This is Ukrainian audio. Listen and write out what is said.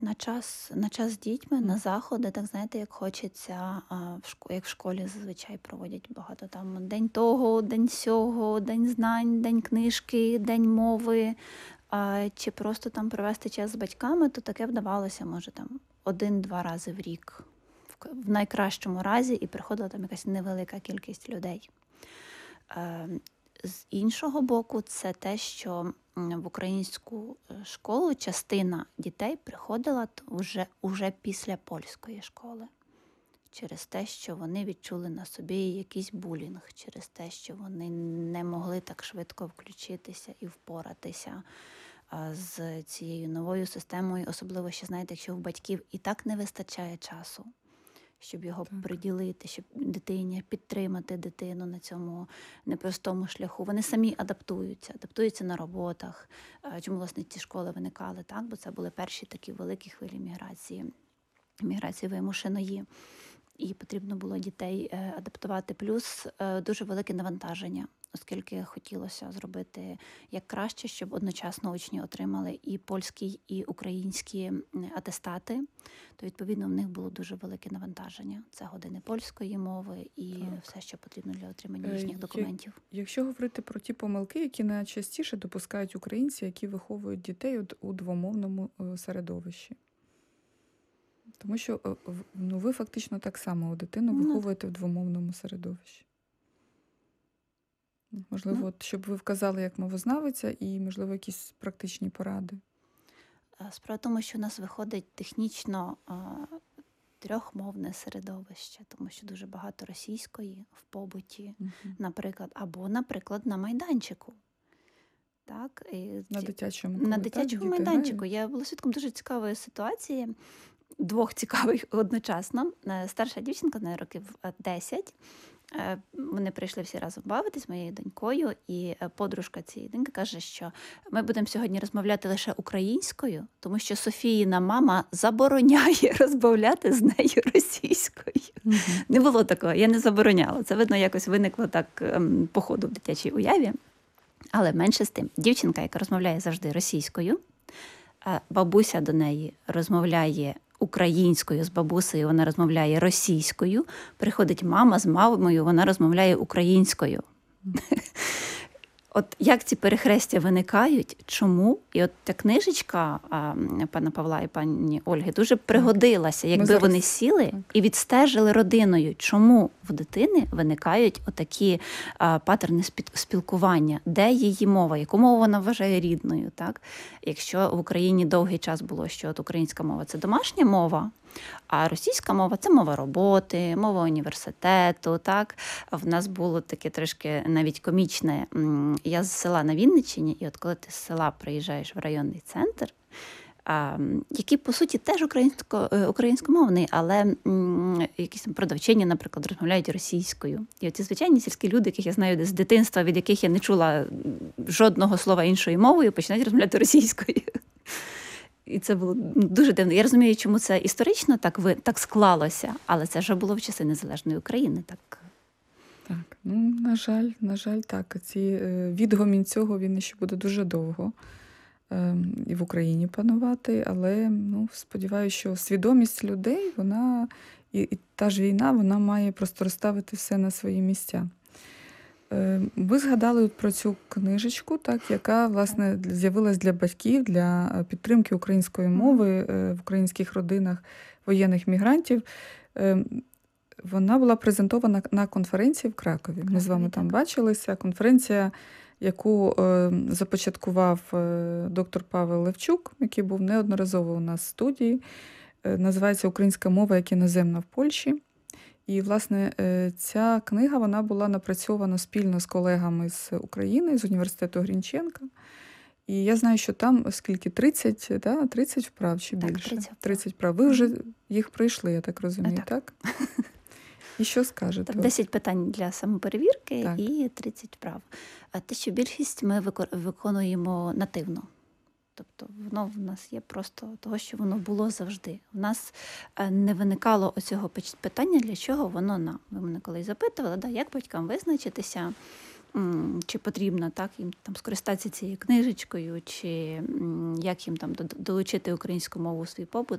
На час з дітьми, на заходи, так знаєте, як хочеться, як в школі зазвичай проводять багато там день того, день сього, день знань, день книжки, день мови, чи просто там провести час з батьками, то таке вдавалося, може, там 1-2 рази в рік, в найкращому разі, і приходила там якась невелика кількість людей. З іншого боку, це те, що в українську школу частина дітей приходила уже після польської школи. Через те, що вони відчули на собі якийсь булінг, через те, що вони не могли так швидко включитися і впоратися з цією новою системою. Особливо, ще, знаєте, якщо в батьків і так не вистачає часу, щоб його приділити, щоб дитині підтримати дитину на цьому непростому шляху. Вони самі адаптуються на роботах. Чому, власне, ці школи виникали? Так? Бо це були перші такі великі хвилі міграції вимушеної. І потрібно було дітей адаптувати. Плюс дуже велике навантаження, оскільки хотілося зробити як краще, щоб одночасно учні отримали і польські, і українські атестати. То, відповідно, в них було дуже велике навантаження. Це години польської мови і все, що потрібно для отримання їхніх документів. Якщо говорити про ті помилки, які найчастіше допускають українці, які виховують дітей у двомовному середовищі. Тому що ви фактично так само дитину виховуєте в двомовному середовищі. Можливо, щоб ви вказали як мовознавиця і, можливо, якісь практичні поради. Справа в тому, що у нас виходить технічно трьохмовне середовище, тому що дуже багато російської в побуті, наприклад, або, наприклад, на майданчику. Так? На дитячому майданчику. Я була свідком дуже цікавої ситуації, двох цікавих одночасно. Старша дівчинка, на років 10, вони прийшли всі разом бавитись з моєю донькою, і подружка цієї доньки каже, що ми будемо сьогодні розмовляти лише українською, тому що Софіїна мама забороняє розмовляти з нею російською. Не було такого, я не забороняла. Це, видно, якось виникло так по ходу в дитячій уяві. Але менше з тим, дівчинка, яка розмовляє завжди російською, бабуся до неї розмовляє українською, з бабусею вона розмовляє російською, приходить мама з мамою, вона розмовляє українською. От як ці перехрестя виникають, чому? І от ця книжечка пана Павла і пані Ольги дуже пригодилася, якби вони сіли і відстежили родиною, чому в дитини виникають отакі паттерни спілкування, де її мова, яку мову вона вважає рідною. Так? Якщо в Україні довгий час було, що от українська мова – це домашня мова, а російська мова – це мова роботи, мова університету. Так? В нас було таке трошки навіть комічне. Я з села на Вінниччині, і от коли ти з села приїжджаєш в районний центр, який, по суті, теж українськомовний, але якісь там продавчині, наприклад, розмовляють російською. І оці звичайні сільські люди, яких я знаю з дитинства, від яких я не чула жодного слова іншою мовою, починають розмовляти російською. І це було дуже дивно. Я розумію, чому це історично так склалося, але це вже було в часи незалежної України. Так, на жаль, так. Відгомін цього, він ще буде дуже довго і в Україні панувати, але сподіваюся, що свідомість людей, вона і та ж війна, вона має просто розставити все на свої місця. Ви згадали про цю книжечку, так, яка, власне, з'явилась для батьків, для підтримки української мови в українських родинах воєнних мігрантів. Вона була презентована на конференції в Кракові. Ми з вами там бачилися. Конференція, яку започаткував доктор Павел Левчук, який був неодноразово у нас в студії. Називається «Українська мова як іноземна в Польщі». І, власне, ця книга, вона була напрацьована спільно з колегами з України, з університету Грінченка. І я знаю, що там, скільки, 30 вправ чи більше? Так, 30 вправ. Ви вже їх пройшли, я так розумію, так? І що скажете? 10 питань для самоперевірки і 30 вправ. Те, що більшість ми виконуємо нативно. Тобто воно в нас є просто того, що воно було завжди. В нас не виникало оцього питання, для чого воно нам. Ви мене колись запитували, як батькам визначитися, чи потрібно так, їм там скористатися цією книжечкою, чи як їм там долучити українську мову у свій побут.